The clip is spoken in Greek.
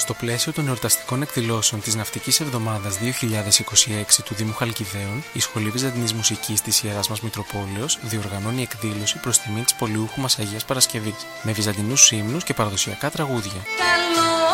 Στο πλαίσιο των εορταστικών εκδηλώσεων της Ναυτικής Εβδομάδας 2026 του Δήμου Χαλκιδαίων, η Σχολή Βυζαντινής Μουσικής της Ιεράς μας Μητροπόλεως διοργανώνει εκδήλωση προς τιμή της πολιούχου μας Αγίας Παρασκευής, με βυζαντινούς ύμνους και παραδοσιακά τραγούδια.